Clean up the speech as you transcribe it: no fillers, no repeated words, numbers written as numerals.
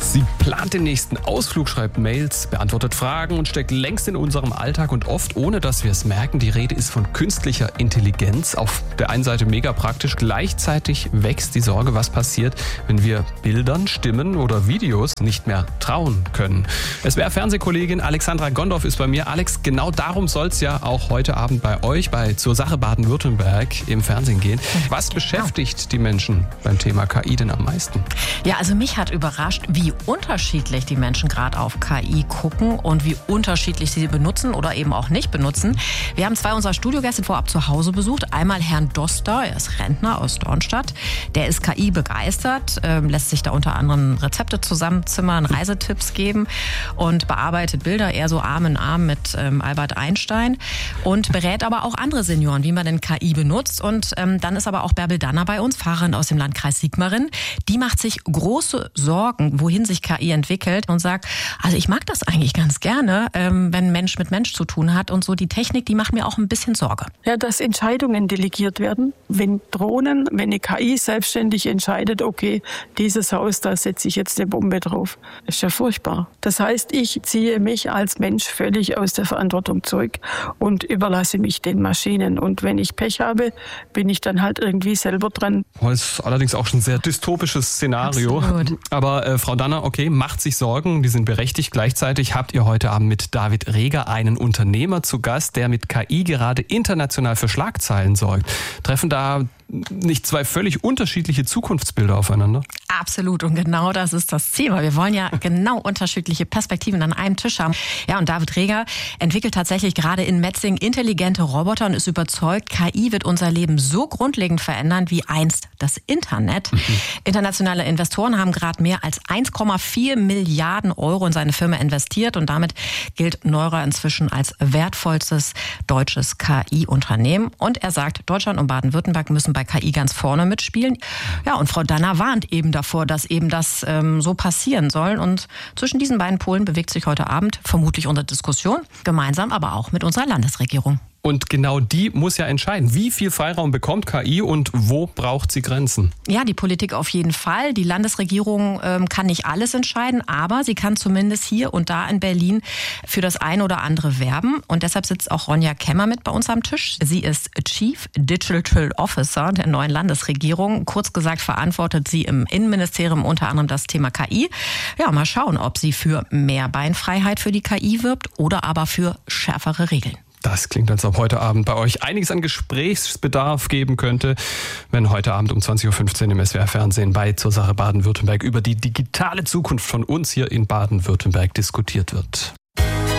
Sie plant den nächsten Ausflug, schreibt Mails, beantwortet Fragen und steckt längst in unserem Alltag und oft ohne, dass wir es merken. Die Rede ist von künstlicher Intelligenz. Auf der einen Seite mega praktisch, gleichzeitig wächst die Sorge, was passiert, wenn wir Bildern, Stimmen oder Videos nicht mehr trauen können. SWR-Fernsehkollegin Alexandra Gondorf ist bei mir. Alex, genau darum soll es ja auch heute Abend bei euch, bei Zur Sache Baden-Württemberg im Fernsehen gehen. Was beschäftigt die Menschen beim Thema KI denn am meisten? Ja, also mich hat überrascht, wie unterschiedlich die Menschen gerade auf KI gucken und wie unterschiedlich sie benutzen oder eben auch nicht benutzen. Wir haben zwei unserer Studiogäste vorab zu Hause besucht. Einmal Herrn Doster, er ist Rentner aus Dornstadt. Der ist KI begeistert, lässt sich da unter anderem Rezepte zusammenzimmern, Reisetipps geben und bearbeitet Bilder eher so Arm in Arm mit Albert Einstein und berät aber auch andere Senioren, wie man denn KI benutzt. Und dann ist aber auch Bärbel Danner bei uns, Fahrerin aus dem Landkreis Sigmaringen. Die macht sich große Sorgen, wohin sich KI entwickelt und sagt, also ich mag das eigentlich ganz gerne, wenn Mensch mit Mensch zu tun hat und so. Die Technik, die macht mir auch ein bisschen Sorge. Ja, dass Entscheidungen delegiert werden. Wenn eine KI selbstständig entscheidet, okay, dieses Haus, da setze ich jetzt eine Bombe drauf. Das ist ja furchtbar. Das heißt, ich ziehe mich als Mensch völlig aus der Verantwortung zurück und überlasse mich den Maschinen. Und wenn ich Pech habe, bin ich dann halt irgendwie selber dran. Das ist allerdings auch schon ein sehr dystopisches Szenario. Absolut. Aber Frau Danner, okay, macht sich Sorgen, die sind berechtigt. Gleichzeitig habt ihr heute Abend mit David Reger einen Unternehmer zu Gast, der mit KI gerade international für Schlagzeilen sorgt. Treffen da nicht zwei völlig unterschiedliche Zukunftsbilder aufeinander? Absolut, und genau das ist das Ziel, weil wir wollen ja genau unterschiedliche Perspektiven an einem Tisch haben. Ja, und David Reger entwickelt tatsächlich gerade in Metzing intelligente Roboter und ist überzeugt, KI wird unser Leben so grundlegend verändern wie einst das Internet. Internationale Investoren haben gerade mehr als 1,4 Milliarden Euro in seine Firma investiert und damit gilt Neura inzwischen als wertvollstes deutsches KI-Unternehmen. Und er sagt, Deutschland und Baden-Württemberg müssen bei KI ganz vorne mitspielen. Ja, und Frau Danner warnt eben davor, dass eben das so passieren soll. Und zwischen diesen beiden Polen bewegt sich heute Abend vermutlich unsere Diskussion, gemeinsam aber auch mit unserer Landesregierung. Und genau die muss ja entscheiden, wie viel Freiraum bekommt KI und wo braucht sie Grenzen? Ja, die Politik auf jeden Fall. Die Landesregierung kann nicht alles entscheiden, aber sie kann zumindest hier und da in Berlin für das eine oder andere werben. Und deshalb sitzt auch Ronja Kemmer mit bei uns am Tisch. Sie ist Chief Digital Officer der neuen Landesregierung. Kurz gesagt verantwortet sie im Innenministerium unter anderem das Thema KI. Ja, mal schauen, ob sie für mehr Beinfreiheit für die KI wirbt oder aber für schärfere Regeln. Das klingt, als ob heute Abend bei euch einiges an Gesprächsbedarf geben könnte, wenn heute Abend um 20.15 Uhr im SWR-Fernsehen bei Zur Sache Baden-Württemberg über die digitale Zukunft von uns hier in Baden-Württemberg diskutiert wird.